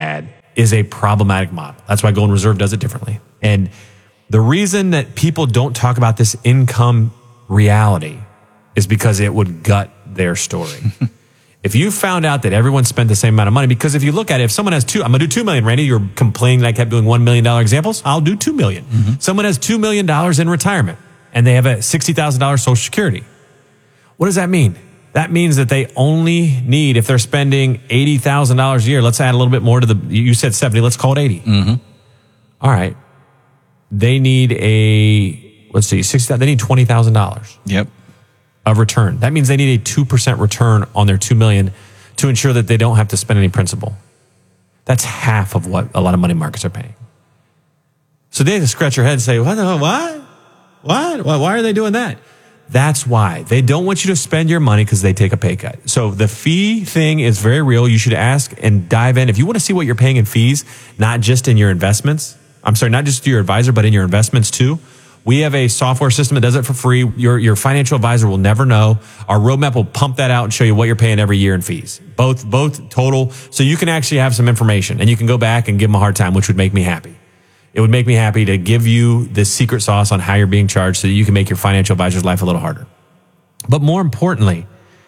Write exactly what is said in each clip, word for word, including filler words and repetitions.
had is a problematic model. That's why Golden Reserve does it differently. And the reason that people don't talk about this income reality is because it would gut their story. If you found out that everyone spent the same amount of money, because if you look at it, if someone has two, I'm going to do two million, Randy, you're complaining that I kept doing one million dollars examples. I'll do two million. Mm-hmm. Someone has two million dollars in retirement and they have a sixty thousand dollars Social Security. What does that mean? That means that they only need, if they're spending eighty thousand dollars a year, let's add a little bit more to the, you said seventy, let's call it eighty. Mm-hmm. All right. They need a, let's see, sixty thousand, they need twenty thousand dollars. Yep. Of return. That means they need a two percent return on their two million dollars to ensure that they don't have to spend any principal. That's half of what a lot of money markets are paying. So they have to scratch your head and say, what? What? What? Why are they doing that? That's why. They don't want you to spend your money because they take a pay cut. So the fee thing is very real. You should ask and dive in. If you want to see what you're paying in fees, not just in your investments, I'm sorry, not just to your advisor, but in your investments too. We have a software system that does it for free. Your, your financial advisor will never know. Our roadmap will pump that out and show you what you're paying every year in fees. Both, both total. So you can actually have some information and you can go back and give them a hard time, which would make me happy. It would make me happy to give you the secret sauce on how you're being charged so that you can make your financial advisor's life a little harder. But more importantly,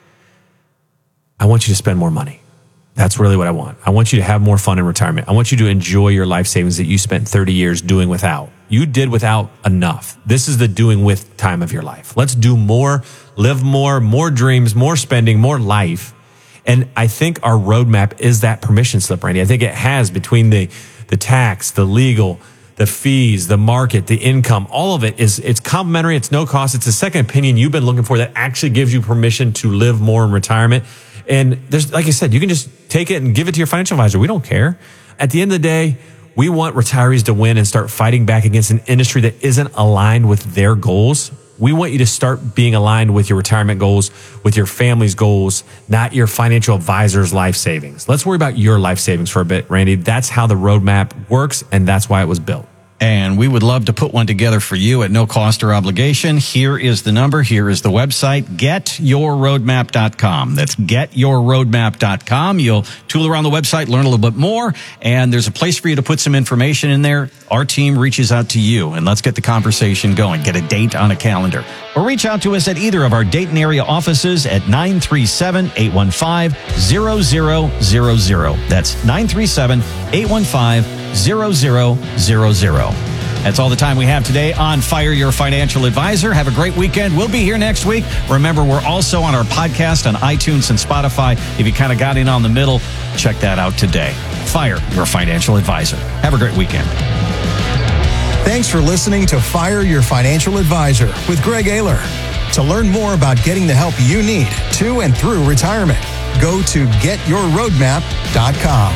I want you to spend more money. That's really what I want. I want you to have more fun in retirement. I want you to enjoy your life savings that you spent thirty years doing without. You did without enough. This is the doing with time of your life. Let's do more, live more, more dreams, more spending, more life. And I think our roadmap is that permission slip, Randy. I think it has between the, the tax, the legal, the fees, the market, the income, all of it is, it's complimentary. It's no cost. It's a second opinion you've been looking for that actually gives you permission to live more in retirement. And there's, like I said, you can just take it and give it to your financial advisor. We don't care. At the end of the day, we want retirees to win and start fighting back against an industry that isn't aligned with their goals. We want you to start being aligned with your retirement goals, with your family's goals, not your financial advisor's life savings. Let's worry about your life savings for a bit, Randy. That's how the roadmap works, and that's why it was built. And we would love to put one together for you at no cost or obligation. Here is the number. Here is the website, get your roadmap dot com. That's get your roadmap dot com. You'll tool around the website, learn a little bit more, and there's a place for you to put some information in there. Our team reaches out to you, and let's get the conversation going. Get a date on a calendar. Or reach out to us at either of our Dayton area offices at nine three seven, eight one five, zero zero zero zero. That's nine three seven, eight one five, zero zero zero zero. That's all the time we have today on Fire Your Financial Advisor. Have a great weekend. We'll be here next week. Remember, we're also on our podcast on iTunes and Spotify. If you kind of got in on the middle, check that out today. Fire Your Financial Advisor. Have a great weekend. Thanks for listening to Fire Your Financial Advisor with Greg Ayler. To learn more about getting the help you need to and through retirement, go to get your roadmap dot com.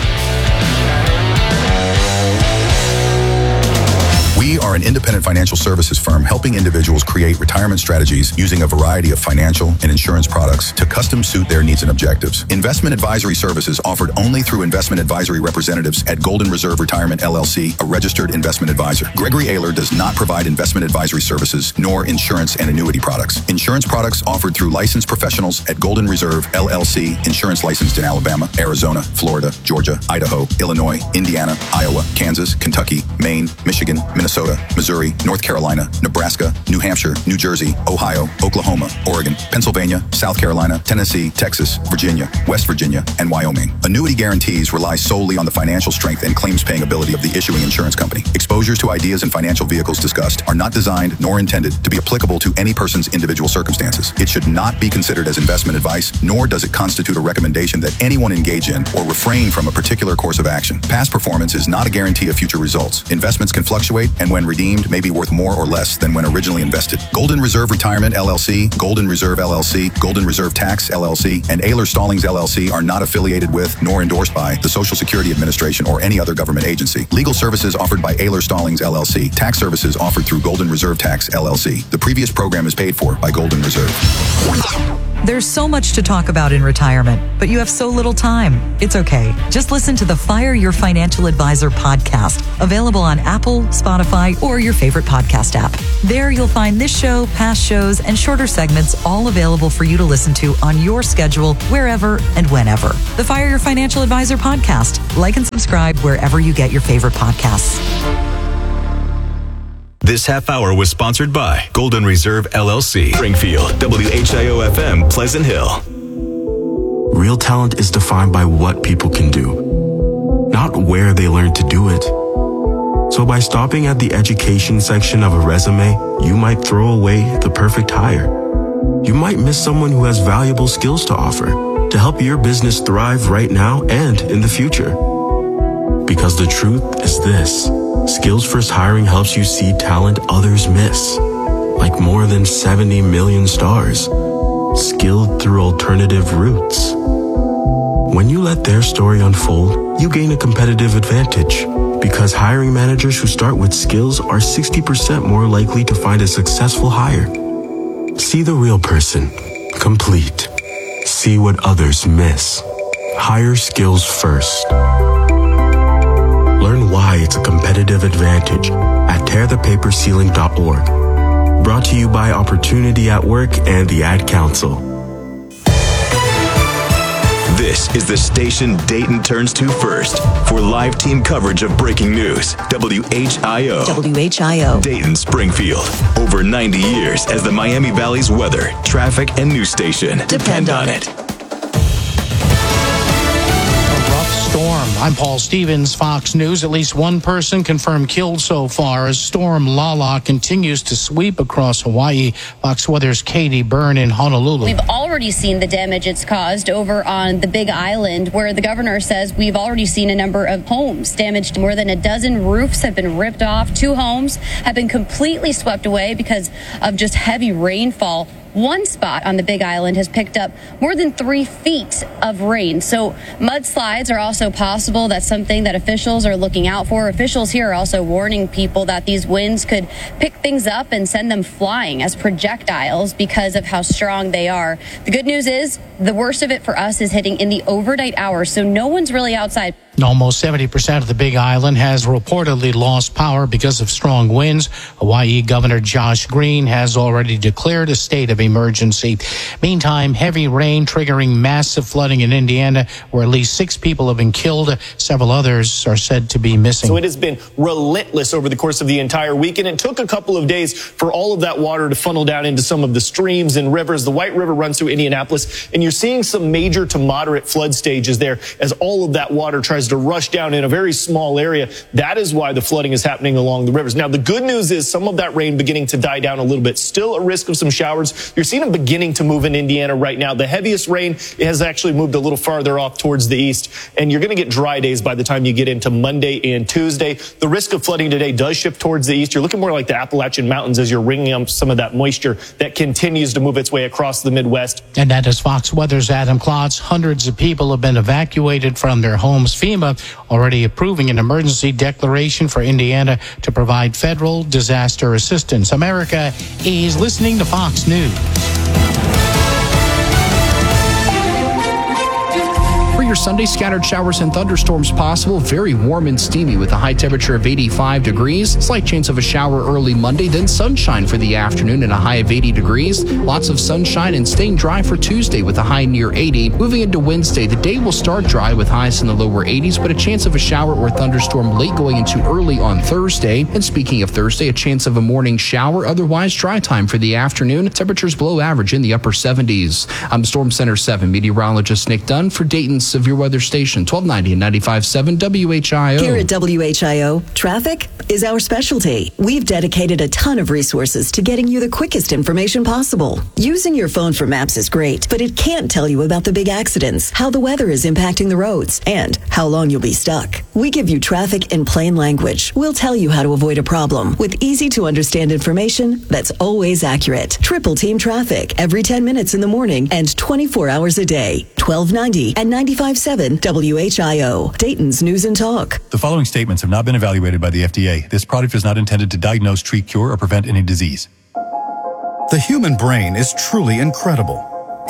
We are an independent financial services firm helping individuals create retirement strategies using a variety of financial and insurance products to custom suit their needs and objectives. Investment advisory services offered only through investment advisory representatives at Golden Reserve Retirement L L C, a registered investment advisor. Gregory Ayler does not provide investment advisory services nor insurance and annuity products. Insurance products offered through licensed professionals at Golden Reserve L L C, insurance licensed in Alabama, Arizona, Florida, Georgia, Idaho, Illinois, Indiana, Iowa, Kansas, Kentucky, Maine, Michigan, Minnesota, Missouri, North Carolina, Nebraska, New Hampshire, New Jersey, Ohio, Oklahoma, Oregon, Pennsylvania, South Carolina, Tennessee, Texas, Virginia, West Virginia, and Wyoming. Annuity guarantees rely solely on the financial strength and claims-paying ability of the issuing insurance company. Exposures to ideas and financial vehicles discussed are not designed nor intended to be applicable to any person's individual circumstances. It should not be considered as investment advice, nor does it constitute a recommendation that anyone engage in or refrain from a particular course of action. Past performance is not a guarantee of future results. Investments can fluctuate, and when redeemed may be worth more or less than when originally invested. Golden Reserve Retirement L L C, Golden Reserve L L C, Golden Reserve Tax L L C, and Ayler Stallings L L C are not affiliated with nor endorsed by the Social Security Administration or any other government agency. Legal services offered by Ayler Stallings L L C. Tax services offered through Golden Reserve Tax L L C. The previous program is paid for by Golden Reserve. There's so much to talk about in retirement, but you have so little time. It's okay. Just listen to the Fire Your Financial Advisor podcast, available on Apple, Spotify, or your favorite podcast app. There you'll find this show, past shows, and shorter segments all available for you to listen to on your schedule, wherever and whenever. The Fire Your Financial Advisor podcast. Like and subscribe wherever you get your favorite podcasts. This half hour was sponsored by Golden Reserve L L C, Springfield, W H I O F M, Pleasant Hill. Real talent is defined by what people can do, not where they learn to do it. So by stopping at the education section of a resume, you might throw away the perfect hire. You might miss someone who has valuable skills to offer to help your business thrive right now and in the future. Because the truth is this. Skills First Hiring helps you see talent others miss, like more than seventy million stars, skilled through alternative routes. When you let their story unfold, you gain a competitive advantage because hiring managers who start with skills are sixty percent more likely to find a successful hire. See the real person, complete. See what others miss. Hire skills first. Learn why it's a competitive advantage at tear the paper ceiling dot org. Brought to you by Opportunity at Work and the Ad Council. This is the station Dayton turns to first for live team coverage of breaking news. W H I O. W H I O. Dayton, Springfield. Over ninety years as the Miami Valley's weather, traffic, and news station. Depend, Depend on it. Storm. I'm Paul Stevens, Fox News. At least one person confirmed killed so far as Storm Lala continues to sweep across Hawaii. Fox Weather's Katie Byrne in Honolulu. We've already seen the damage it's caused over on the Big Island, where the governor says we've already seen a number of homes damaged. More than a dozen roofs have been ripped off. Two homes have been completely swept away because of just heavy rainfall. One spot on the Big Island has picked up more than three feet of rain. So mudslides are also possible. That's something that officials are looking out for. Officials here are also warning people that these winds could pick things up and send them flying as projectiles because of how strong they are. The good news is the worst of it for us is hitting in the overnight hours, so no one's really outside. Almost seventy percent of the Big Island has reportedly lost power because of strong winds. Hawaii Governor Josh Green has already declared a state of emergency. Meantime, heavy rain triggering massive flooding in Indiana, where at least six people have been killed. Several others are said to be missing. So it has been relentless over the course of the entire week, and it took a couple of days for all of that water to funnel down into some of the streams and rivers. The White River runs through Indianapolis, and you're seeing some major to moderate flood stages there as all of that water tries to rush down in a very small area. That is why the flooding is happening along the rivers. Now, the good news is some of that rain beginning to die down a little bit. Still a risk of some showers. You're seeing them beginning to move in Indiana right now. The heaviest rain has actually moved a little farther off towards the east, and you're going to get dry days by the time you get into Monday and Tuesday. The risk of flooding today does shift towards the east. You're looking more like the Appalachian Mountains as you're wringing up some of that moisture that continues to move its way across the Midwest. And that is Fox Weather's Adam Klotz. Hundreds of people have been evacuated from their homes. FEMA already approving an emergency declaration for Indiana to provide federal disaster assistance. America is listening to Fox News. For your Sunday, scattered showers and thunderstorms possible. Very warm and steamy with a high temperature of eighty-five degrees. Slight chance of a shower early Monday, then sunshine for the afternoon and a high of eighty degrees. Lots of sunshine and staying dry for Tuesday with a high near eighty. Moving into Wednesday, the day will start dry with highs in the lower eighties, but a chance of a shower or thunderstorm late going into early on Thursday. And speaking of Thursday, a chance of a morning shower, otherwise dry time for the afternoon. Temperatures below average in the upper seventies. I'm Storm Center seven meteorologist Nick Dunn for Dayton's Severe Weather Station, twelve ninety and ninety-five point seven W H I O. Here at W H I O, traffic is our specialty. We've dedicated a ton of resources to getting you the quickest information possible. Using your phone for maps is great, but it can't tell you about the big accidents, how the weather is impacting the roads, and how long you'll be stuck. We give you traffic in plain language. We'll tell you how to avoid a problem with easy-to-understand information that's always accurate. Triple Team Traffic every ten minutes in the morning and twenty-four hours a day. twelve ninety and ninety-five point seven W H I O, Dayton's News and Talk. The following statements have not been evaluated by the F D A. This product is not intended to diagnose, treat, cure, or prevent any disease. The human brain is truly incredible.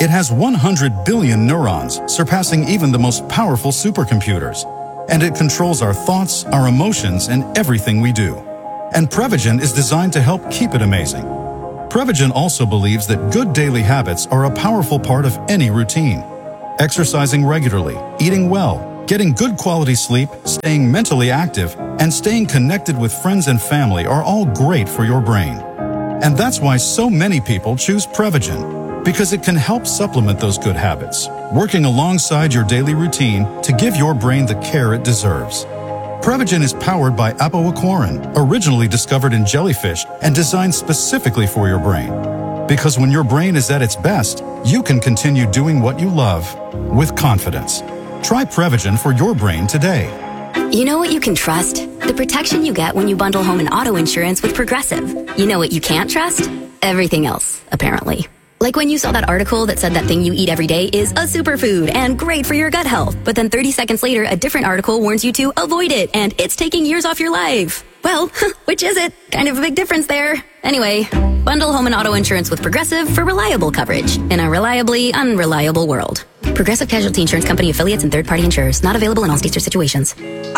It has one hundred billion neurons, surpassing even the most powerful supercomputers. And it controls our thoughts, our emotions, and everything we do. And Prevagen is designed to help keep it amazing. Prevagen also believes that good daily habits are a powerful part of any routine. Exercising regularly, eating well, getting good quality sleep, staying mentally active, and staying connected with friends and family are all great for your brain. And that's why so many people choose Prevagen, because it can help supplement those good habits, working alongside your daily routine to give your brain the care it deserves. Prevagen is powered by apoaquarin, originally discovered in jellyfish and designed specifically for your brain. Because when your brain is at its best, you can continue doing what you love with confidence. Try Prevagen for your brain today. You know what you can trust? The protection you get when you bundle home and auto insurance with Progressive. You know what you can't trust? Everything else, apparently. Like when you saw that article that said that thing you eat every day is a superfood and great for your gut health. But then thirty seconds later, a different article warns you to avoid it and it's taking years off your life. Well, which is it? Kind of a big difference there. Anyway, bundle home and auto insurance with Progressive for reliable coverage in a reliably unreliable world. Progressive Casualty Insurance Company affiliates and third-party insurers. Not available in all states or situations.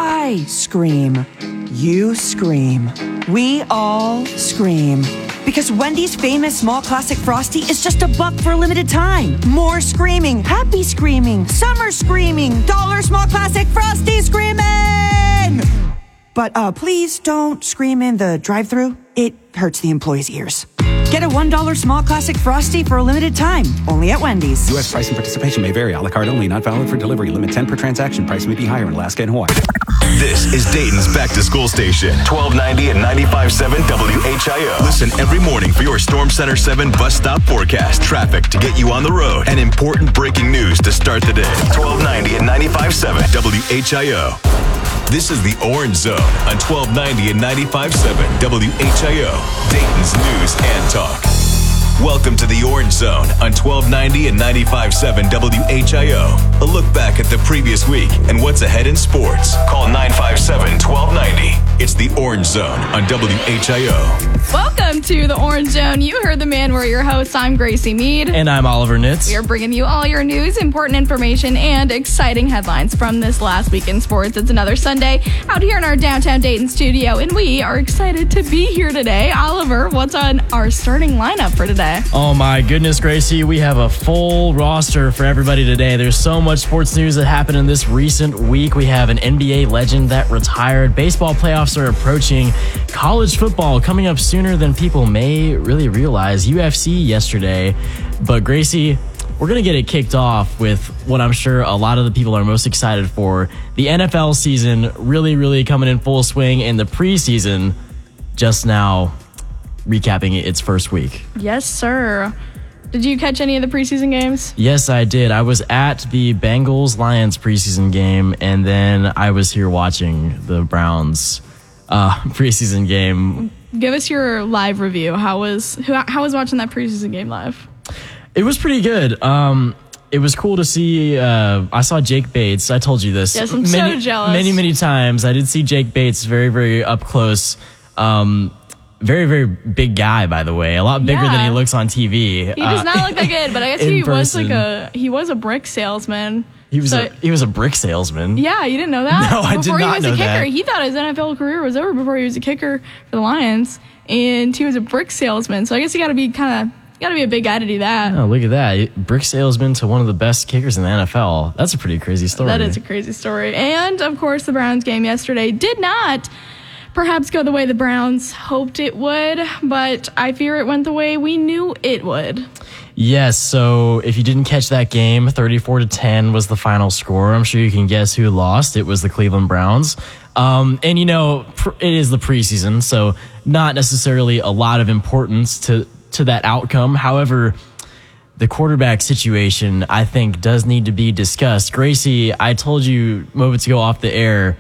I scream. You scream. We all scream. Because Wendy's famous small classic Frosty is just a buck for a limited time. More screaming, happy screaming, summer screaming, dollar small classic Frosty screaming! But uh, please don't scream in the drive-thru. It hurts the employees' ears. Get a one dollar small classic Frosty for a limited time, only at Wendy's. U S price and participation may vary. A la carte only, not valid for delivery. Limit ten per transaction. Price may be higher in Alaska and Hawaii. This is Dayton's Back to School Station, twelve ninety and ninety-five point seven W H I O. Listen every morning for your Storm Center seven bus stop forecast, traffic to get you on the road, and important breaking news to start the day. twelve ninety and ninety-five point seven W H I O. This is the Orange Zone on twelve ninety and ninety-five point seven W H I O, Dayton's news and talk. Welcome to the Orange Zone on twelve ninety and ninety-five point seven W H I O. A look back at the previous week and what's ahead in sports. Call nine five seven, twelve ninety. It's the Orange Zone on W H I O. Welcome to the Orange Zone. You heard the man. We're your hosts. I'm Gracie Mead. And I'm Oliver Nitz. We are bringing you all your news, important information, and exciting headlines from this last week in sports. It's another Sunday out here in our downtown Dayton studio, and we are excited to be here today. Oliver, what's on our starting lineup for today? Oh my goodness, Gracie. We have a full roster for everybody today. There's so much sports news that happened in this recent week. We have an N B A legend that retired. Baseball playoffs are approaching. College football coming up sooner than people may really realize. U F C yesterday. But Gracie, we're going to get it kicked off with what I'm sure a lot of the people are most excited for. The N F L season really, really coming in full swing, and the preseason just now recapping its first week. Yes, sir. Did you catch any of the preseason games? Yes, I did. I was at the Bengals-Lions preseason game, and then I was here watching the Browns uh, preseason game. Give us your live review. How was how was watching that preseason game live? It was pretty good. Um, it was cool to see. Uh, I saw Jake Bates. I told you this. Yes, I'm many, so jealous. Many, many times. I did see Jake Bates very, very up close. Um, very, very big guy, by the way. A lot bigger Yeah. than he looks on T V. He does Uh, not look that good, but I guess in he was person. like a he was a brick salesman. He was So- a he was a brick salesman. Yeah, you didn't know that? No, I did Before not he was know a kicker, that. he thought his N F L career was over before he was a kicker for the Lions, and he was a brick salesman. So I guess you got to be kind of got to be a big guy to do that. Oh, look at that. Brick salesman to one of the best kickers in the N F L. That's a pretty crazy story. That is a crazy story. And of course, the Browns game yesterday did not perhaps go the way the Browns hoped it would, but I fear it went the way we knew it would. Yes, so if you didn't catch that game, thirty-four to ten was the final score. I'm sure you can guess who lost. It was the Cleveland Browns. Um, and, you know, pr- it is the preseason, so not necessarily a lot of importance to, to that outcome. However, the quarterback situation, I think, does need to be discussed. Gracie, I told you moments ago off the air,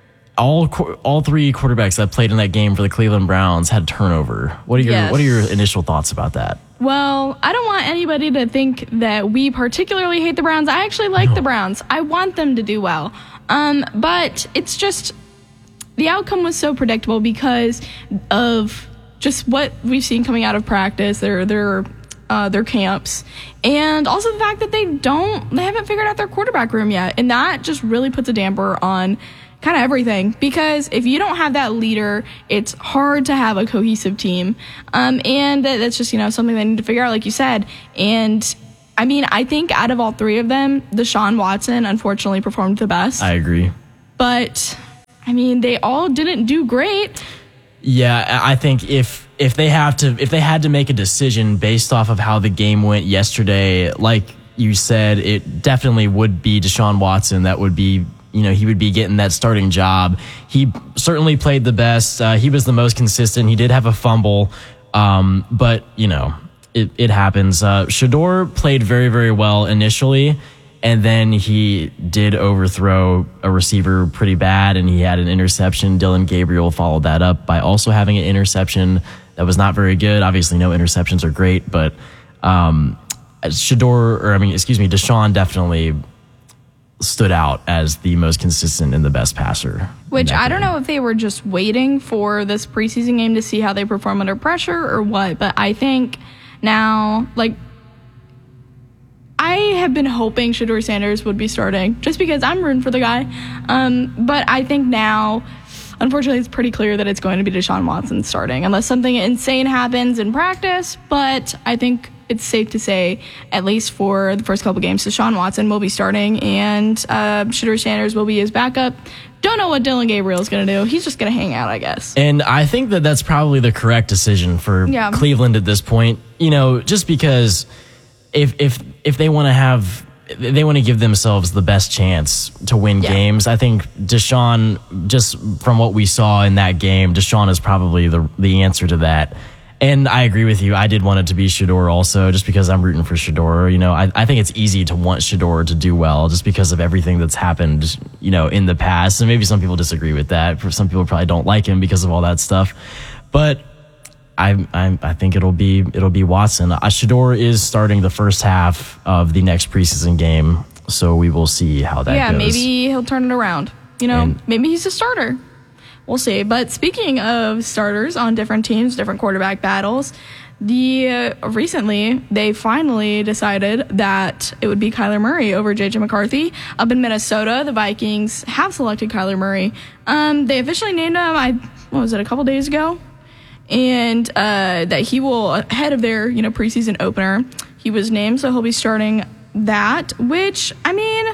all qu- all three quarterbacks that played in that game for the Cleveland Browns had turnover. What are your Yes. What are your initial thoughts about that? Well, I don't want anybody to think that we particularly hate the Browns. I actually like the Browns. I want them to do well. Um, but it's just the outcome was so predictable because of just what we've seen coming out of practice. Their their uh, their camps, and also the fact that they don't, they haven't figured out their quarterback room yet, and that just really puts a damper on kind of everything, because if you don't have that leader, it's hard to have a cohesive team, um, and that's just, you know, something they need to figure out, like you said. And I mean, I think out of all three of them, Deshaun Watson unfortunately performed the best. I agree. But I mean, they all didn't do great. Yeah, I think if if they have to if they had to make a decision based off of how the game went yesterday, like you said, it definitely would be Deshaun Watson that would be, you know, he would be getting that starting job. He certainly played the best. Uh, he was the most consistent. He did have a fumble, um, but you know, it it happens. Uh, Shedeur played very very well initially. And then he did overthrow a receiver pretty bad, and he had an interception. Dylan Gabriel followed that up by also having an interception that was not very good. Obviously, no interceptions are great, but um, Shedeur, or I mean, excuse me, Deshaun definitely stood out as the most consistent and the best passer. Which I don't know if they were just waiting for this preseason game to see how they perform under pressure or what, but I think now, like, I have been hoping Shedeur Sanders would be starting just because I'm rooting for the guy. Um, but I think now, unfortunately, it's pretty clear that it's going to be Deshaun Watson starting unless something insane happens in practice. But I think it's safe to say, at least for the first couple games, Deshaun Watson will be starting and uh, Shedeur Sanders will be his backup. Don't know what Dylan Gabriel is going to do. He's just going to hang out, I guess. And I think that that's probably the correct decision for yeah. Cleveland at this point. You know, just because if if if they want to have, they want to give themselves the best chance to win yeah. games. I think Deshaun, just from what we saw in that game, Deshaun is probably the the answer to that. And I agree with you. I did want it to be Shedeur also, just because I'm rooting for Shedeur. You know, I, I think it's easy to want Shedeur to do well just because of everything that's happened, you know, in the past. And maybe some people disagree with that. For some people probably don't like him because of all that stuff. But I I, I think it'll be it'll be Watson. Uh, Shedeur is starting the first half of the next preseason game, so we will see how that yeah, goes. Yeah, maybe he'll turn it around. You know, and maybe he's a starter. We'll see. But speaking of starters on different teams, different quarterback battles, the uh, recently they finally decided that it would be Kyler Murray over J J McCarthy. Up in Minnesota, the Vikings have selected Kyler Murray. Um, they officially named him, I what was it, a couple days ago? And uh, that he will, ahead of their, you know, preseason opener, he was named, so he'll be starting that, which, I mean,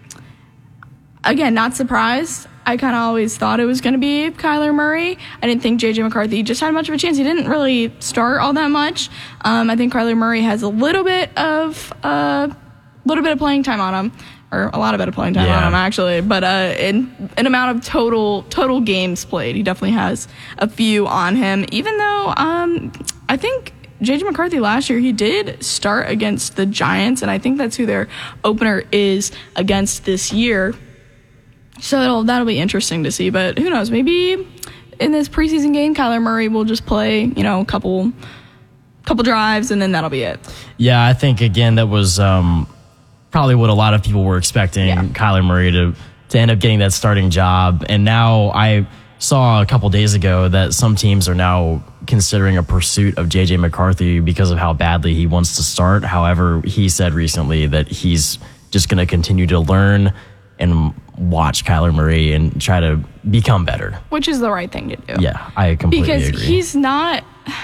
again, not surprised. I kind of always thought it was going to be Kyler Murray. I didn't think J J McCarthy just had much of a chance. He didn't really start all that much. Um, I think Kyler Murray has a little bit of a uh, little bit of playing time on him, or a lot of bit of playing time yeah. on him actually. But uh, in an amount of total total games played, he definitely has a few on him. Even though um, I think J J McCarthy last year, he did start against the Giants, and I think that's who their opener is against this year. So that'll, that'll be interesting to see. But who knows? Maybe in this preseason game, Kyler Murray will just play, you know, a couple, couple drives, and then that'll be it. Yeah, I think, again, that was um, probably what a lot of people were expecting, yeah. Kyler Murray to, to end up getting that starting job. And now I saw a couple days ago that some teams are now considering a pursuit of J J McCarthy because of how badly he wants to start. However, he said recently that he's just going to continue to learn and watch Kyler Murray and try to become better. Which is the right thing to do. Yeah, I completely because agree. Because he's not...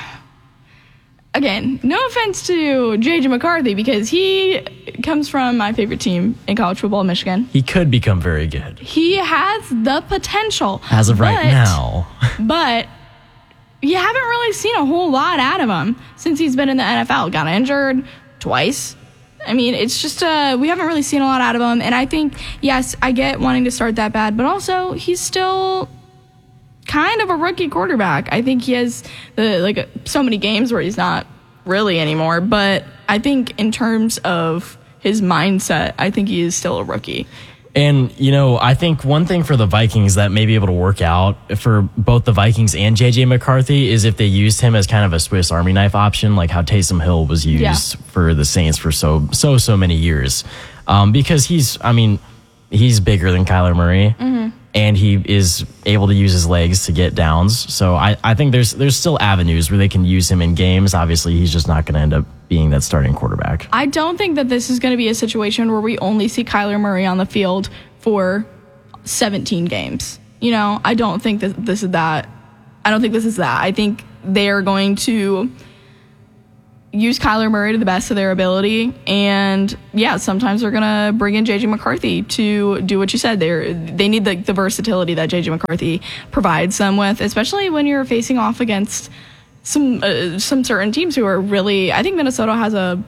Again, no offense to J J McCarthy, because he comes from my favorite team in college football, Michigan. He could become very good. He has the potential. As of but, right now. But you haven't really seen a whole lot out of him since he's been in the N F L. Got injured twice. I mean, it's just, uh, we haven't really seen a lot out of him. And I think, yes, I get wanting to start that bad, but also he's still kind of a rookie quarterback. I think he has the, like so many games where he's not really anymore. But I think in terms of his mindset, I think he is still a rookie. And, you know, I think one thing for the Vikings that may be able to work out for both the Vikings and J J McCarthy is if they used him as kind of a Swiss Army knife option, like how Taysom Hill was used yeah. for the Saints for so, so, so many years. Um, because he's, I mean, he's bigger than Kyler Murray. Mm-hmm. and he is able to use his legs to get downs. So I, I think there's there's still avenues where they can use him in games. Obviously, he's just not going to end up being that starting quarterback. I don't think that this is going to be a situation where we only see Kyler Murray on the field for seventeen games. You know, I don't think that this is that. I don't think this is that. I think they're going to use Kyler Murray to the best of their ability. And yeah, sometimes they're going to bring in J J McCarthy to do what you said. They they need the, the versatility that J J McCarthy provides them with, especially when you're facing off against some uh, some certain teams who are really, I think Minnesota has a,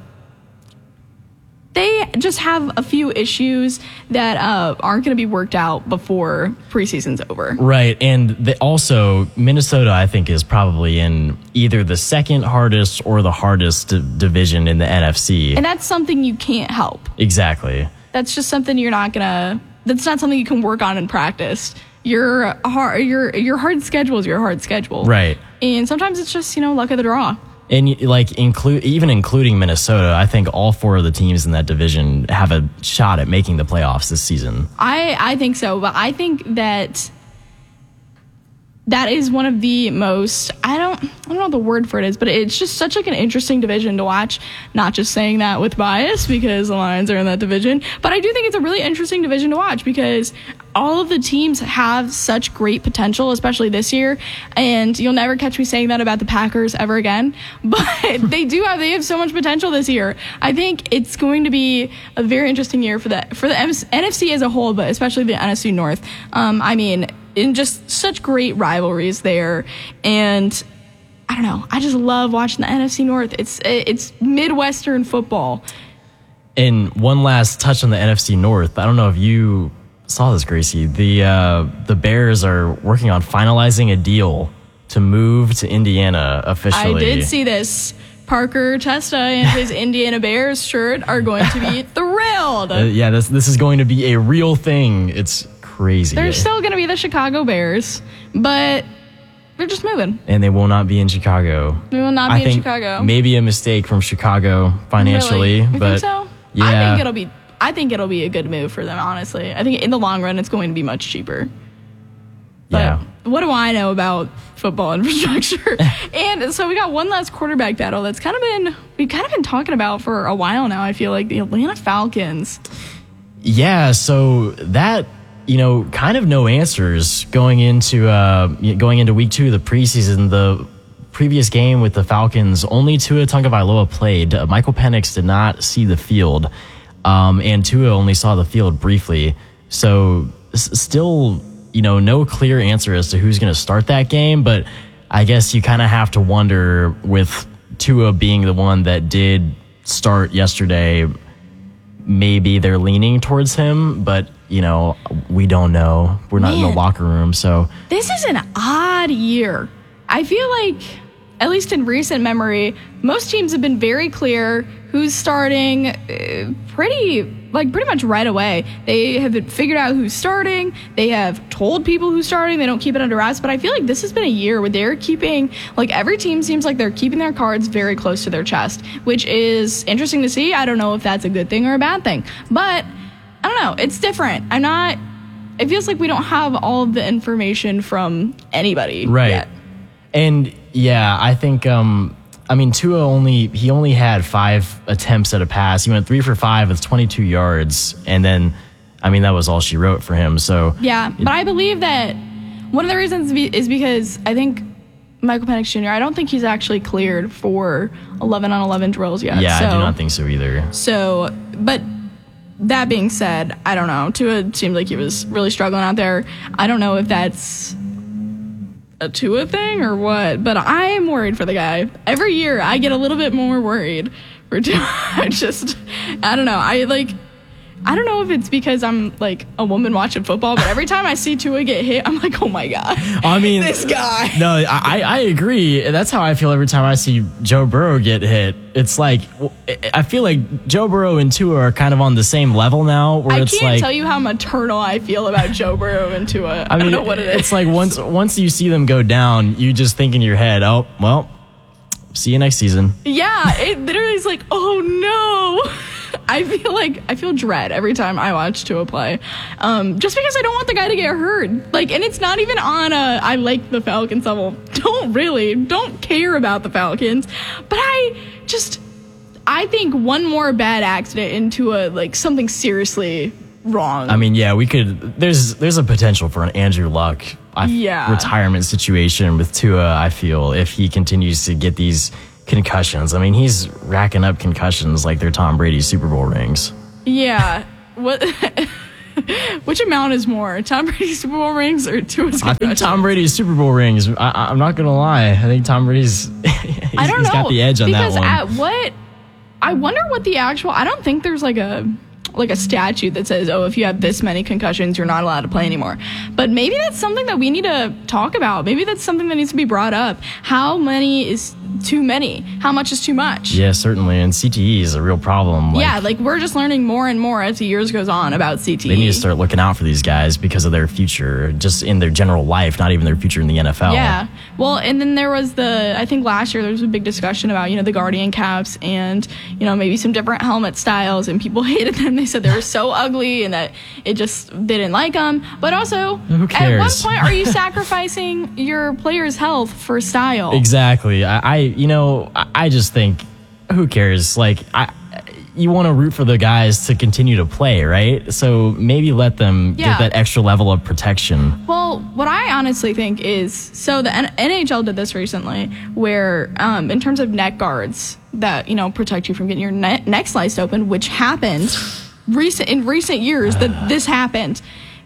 they just have a few issues that uh, aren't going to be worked out before preseason's over. Right. And they also, Minnesota, I think, is probably in either the second hardest or the hardest d- division in the N F C. And that's something you can't help. Exactly. That's just something you're not going to, that's not something you can work on in practice. Your hard, your, your hard schedule is your hard schedule. Right. And sometimes it's just, you know, luck of the draw. And like include even including Minnesota, I think all four of the teams in that division have a shot at making the playoffs this season. I, I think so, but I think that that is one of the most, I don't I don't know what the word for it is, but it's just such like an interesting division to watch. Not just saying that with bias because the Lions are in that division, but I do think it's a really interesting division to watch because all of the teams have such great potential, especially this year. And you'll never catch me saying that about the Packers ever again, but they do have, they have so much potential this year. I think it's going to be a very interesting year for the, for the N F C as a whole, but especially the N F C North. Um, I mean, in just such great rivalries there. And I don't know, I just love watching the N F C North. It's, it's Midwestern football. And one last touch on the N F C North. I don't know if you saw this, Gracie. The uh, the Bears are working on finalizing a deal to move to Indiana officially. I did see this. Parker Testa and his Indiana Bears shirt are going to be thrilled. Uh, yeah, this this is going to be a real thing. It's crazy. They're still going to be the Chicago Bears, but they're just moving. And they will not be in Chicago. They will not I be think in Chicago. Maybe a mistake from Chicago financially, Really? You but think so? yeah. I think it'll be I think it'll be a good move for them, honestly. I think in the long run it's going to be much cheaper. But yeah. What do I know about football infrastructure? And so we got one last quarterback battle that's kind of been we've kind of been talking about for a while now. I feel like the Atlanta Falcons. Yeah, so that, you know, kind of no answers going into uh, going into week two of the preseason. The previous game with the Falcons, only Tua Tagovailoa played. Uh, Michael Penix did not see the field, um, and Tua only saw the field briefly. So s- still, you know, no clear answer as to who's going to start that game. But I guess you kind of have to wonder, with Tua being the one that did start yesterday, maybe they're leaning towards him, but you know, we don't know. We're not Man. in the locker room, so This is an odd year. I feel like, at least in recent memory, most teams have been very clear who's starting uh, pretty, like pretty much right away. They have figured out who's starting. They have told people who's starting. They don't keep it under wraps. But I feel like this has been a year where they're keeping, like every team seems like they're keeping their cards very close to their chest, which is interesting to see. I don't know if that's a good thing or a bad thing, but I don't know. It's different. I'm not, it feels like we don't have all of the information from anybody right. yet. And yeah, I think, um, I mean, Tua only, he only had five attempts at a pass. He went three for five with twenty-two yards. And then, I mean, that was all she wrote for him. So Yeah, but I believe that one of the reasons be- is because I think Michael Penix Junior, I don't think he's actually cleared for eleven on eleven drills yet. yeah, so, I do not think so either. So, but that being said, I don't know. Tua seemed like he was really struggling out there. I don't know if that's a Tua thing or what, but I am worried for the guy. Every year I get a little bit more worried for Tua. I just, I don't know. I like, I don't know if it's because I'm like a woman watching football, but every time I see Tua get hit, I'm like, oh my God. I mean, this guy. No, I, I agree. That's how I feel every time I see Joe Burrow get hit. It's like, I feel like Joe Burrow and Tua are kind of on the same level now. Where I it's can't like, tell you how maternal I feel about Joe Burrow and Tua. I, I mean, don't know what it is. It's like once once you see them go down, you just think in your head, oh, well, see you next season. Yeah, it literally is like, oh no. I feel like I feel dread every time I watch Tua play, um, just because I don't want the guy to get hurt. Like, and it's not even on a I like the Falcons level. Don't really, don't care about the Falcons, but I just I think one more bad accident into a like something seriously wrong. I mean, yeah, we could. There's there's a potential for an Andrew Luck I, yeah. retirement situation with Tua. I feel if he continues to get these concussions. I mean, he's racking up concussions like they're Tom Brady's Super Bowl rings. Yeah. What? Which amount is more, Tom Brady's Super Bowl rings or Tua's concussions? I think Tom Brady's Super Bowl rings. I, I'm not gonna lie. I think Tom Brady's. he's, I don't he's know got the edge on because that one. at what? I wonder what the actual. I don't think there's like a. like a statute that says, oh, if you have this many concussions, you're not allowed to play anymore. But maybe that's something that we need to talk about. Maybe that's something that needs to be brought up. How many is too many? How much is too much? Yeah, certainly. And C T E is a real problem. Like, yeah, like we're just learning more and more as the years goes on about C T E. They need to start looking out for these guys because of their future, just in their general life, not even their future in the N F L. Yeah. Well, and then there was the, I think last year there was a big discussion about, you know, the Guardian caps and, you know, maybe some different helmet styles, and people hated them. They said they were so ugly and that it just, they didn't like them. But also, who cares? At what point are you sacrificing your player's health for style? Exactly. I, I you know, I, I just think, who cares? Like, I, you want to root for the guys to continue to play, right? So maybe let them Yeah. get that extra level of protection. Well, what I honestly think is, so the N- NHL did this recently, where um, in terms of neck guards that, you know, protect you from getting your ne- neck sliced open, which happened recent in recent years that this happened.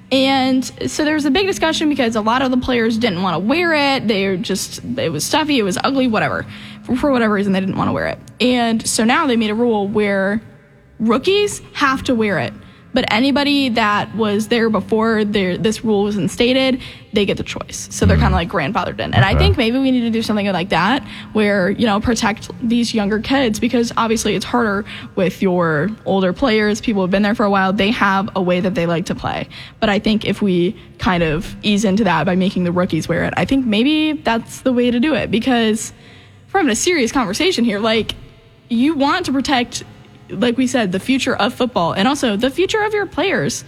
And so there was a big discussion because a lot of the players didn't want to wear it. They were just, it was stuffy, it was ugly, whatever. For, for whatever reason, they didn't want to wear it. And so now they made a rule where rookies have to wear it. But anybody that was there before there, this rule was instated, they get the choice. So they're kind of like grandfathered in. And I think maybe we need to do something like that where, you know, protect these younger kids, because obviously it's harder with your older players. People who have been there for a while. They have a way that they like to play. But I think if we kind of ease into that by making the rookies wear it, I think maybe that's the way to do it, because we're having a serious conversation here. Like, you want to protect, like we said, the future of football and also the future of your players.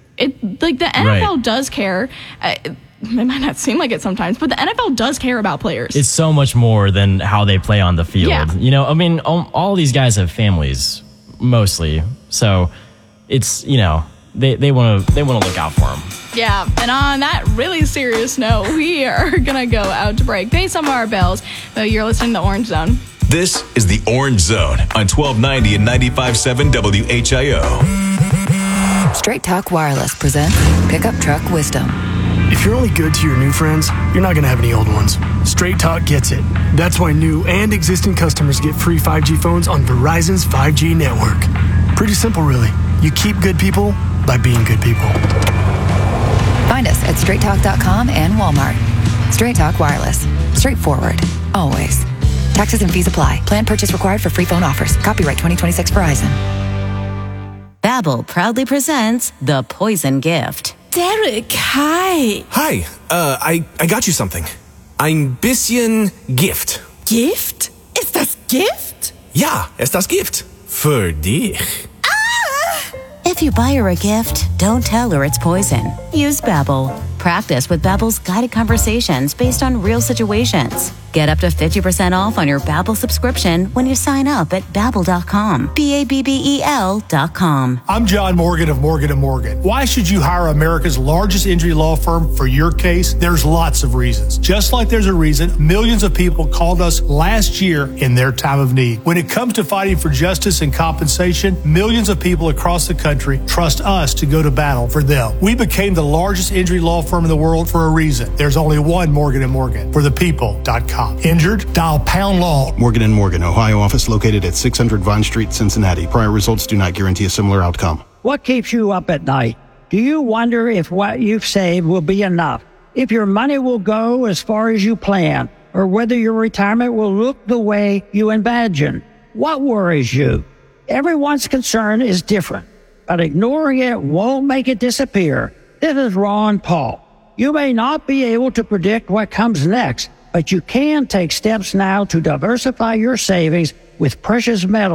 It like the N F L Right. does care. Uh, it might not seem like it sometimes, but the N F L does care about players. It's so much more than how they play on the field. Yeah. You know, I mean, all, all these guys have families, mostly. So it's, you know, they they want to they want to look out for them. Yeah, and on that really serious note, we are gonna go out to break. Pay some of our bills. But you're listening to Orange Zone. This is the Orange Zone on twelve ninety and ninety-five point seven W H I O. Straight Talk Wireless presents Pickup Truck Wisdom. If you're only good to your new friends, you're not going to have any old ones. Straight Talk gets it. That's why new and existing customers get free five G phones on Verizon's five G network. Pretty simple, really. You keep good people by being good people. Find us at straight talk dot com and Walmart. Straight Talk Wireless. Straightforward. Always. Taxes and fees apply. Plan purchase required for free phone offers. Copyright twenty twenty-six Verizon. Babbel proudly presents The Poison Gift. Derek, hi. Hi, uh, I, I got you something. Ein bisschen Gift. Gift? Ist das Gift? Ja, ist das Gift. Für dich. If you buy her a gift, don't tell her it's poison. Use Babbel. Practice with Babbel's guided conversations based on real situations. Get up to fifty percent off on your Babbel subscription when you sign up at babbel dot com. B A B B E L dot com. I'm John Morgan of Morgan and Morgan. Why should you hire America's largest injury law firm for your case? There's lots of reasons. Just like there's a reason millions of people called us last year in their time of need. When it comes to fighting for justice and compensation, millions of people across the country trust us to go to battle for them. We became the largest injury law firm in the world for a reason. There's only one Morgan and Morgan, for the people dot com. Injured? Dial pound law. Morgan and Morgan, Ohio office located at six hundred Vine Street, Cincinnati. Prior results do not guarantee a similar outcome. What keeps you up at night? Do you wonder if what you've saved will be enough? If your money will go as far as you plan? Or whether your retirement will look the way you imagine? What worries you? Everyone's concern is different, but ignoring it won't make it disappear. This is Ron Paul. You may not be able to predict what comes next, but you can take steps now to diversify your savings with precious metals,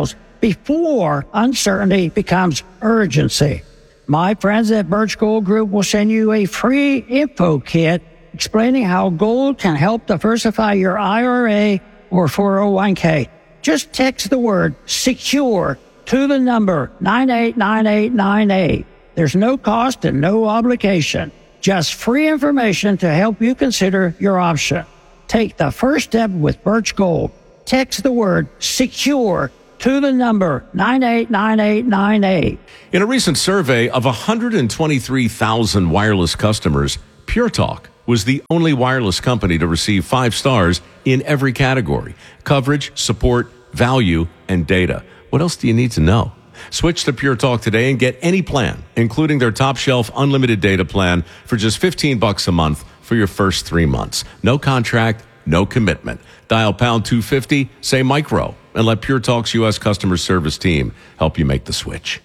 before uncertainty becomes urgency. My friends at Birch Gold Group will send you a free info kit explaining how gold can help diversify your I R A or four oh one k. Just text the word SECURE to the number nine eight nine eight nine eight. There's no cost and no obligation. Just free information to help you consider your option. Take the first step with Birch Gold. Text the word SECURE to the number nine eight nine eight nine eight. In a recent survey of one hundred twenty-three thousand wireless customers, Pure Talk was the only wireless company to receive five stars in every category: coverage, support, value, and data. What else do you need to know? Switch to Pure Talk today and get any plan, including their top shelf unlimited data plan, for just fifteen bucks a month for your first three months. No contract, no commitment. Dial pound two fifty, say micro, and let Pure Talk's U S customer service team help you make the switch.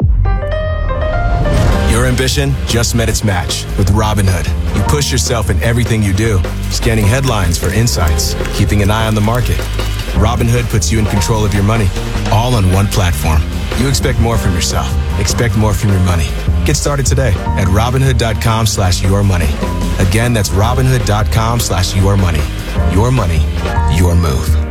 Your ambition just met its match with Robinhood. You push yourself in everything you do, scanning headlines for insights, keeping an eye on the market. Robinhood puts you in control of your money, all on one platform. You expect more from yourself. Expect more from your money. Get started today at Robinhood.com slash your money. Again, that's Robinhood.com slash your money. Your money, your move.